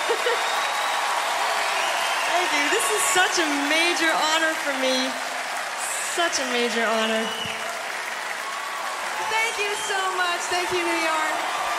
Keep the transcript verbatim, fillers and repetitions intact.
Thank you. This is such a major honor for me. Such a major honor. Thank you so much. Thank you, New York.